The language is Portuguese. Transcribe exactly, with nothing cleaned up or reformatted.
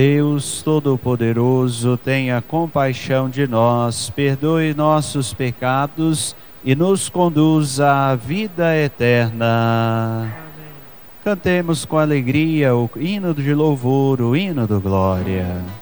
Deus Todo-Poderoso, tenha compaixão de nós, perdoe nossos pecados e nos conduza à vida eterna. Amém. Cantemos com alegria o hino de louvor, o hino do glória.